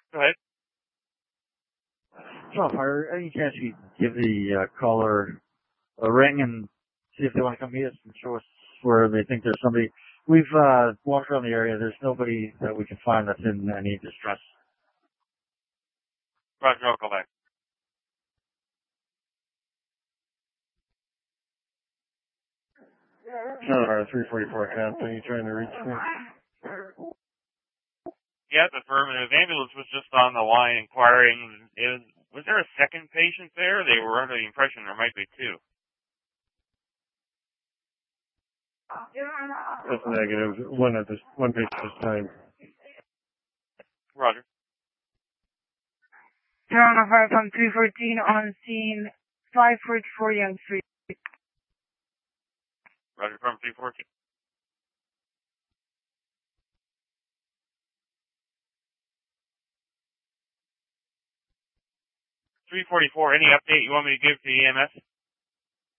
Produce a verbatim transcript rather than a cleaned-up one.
Go ahead. Tom, are any chance you give the uh, caller a ring and see if they want to come meet us and show us where they think there's somebody? We've uh, walked around the area. There's nobody that we can find that's in any distress. Roger, I'll call back. Center three forty-four, Captain. Are you trying to reach me? Yes, affirmative. Ambulance was just on the line inquiring. Is, was there a second patient there? They were under the impression there might be two. That's negative. One at this, one patient at this time. Roger. Toronto Fire from three fourteen on scene five forty-four Young Street. Roger from three fourteen. three forty-four, any update you want me to give to E M S?